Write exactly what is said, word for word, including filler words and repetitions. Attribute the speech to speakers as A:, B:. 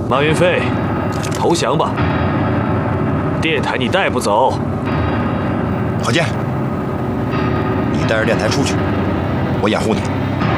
A: 马云飞，投降吧！电台你带不走。
B: 郝建，你带着电台出去，我掩护你。